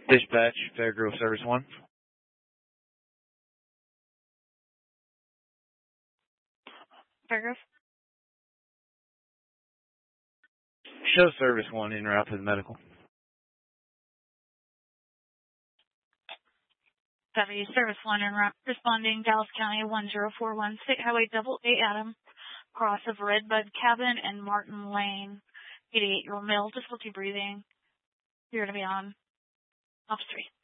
Dispatch, Fairgrove Service 1. Fairgrove? Show Service 1 en route to the medical. Deputy Service 1 en route, responding Dallas County 10416, State Highway 88 Adam, cross of Redbud Cabin and Martin Lane. 88-year-old male, difficulty breathing. You're going to be on Ops 3.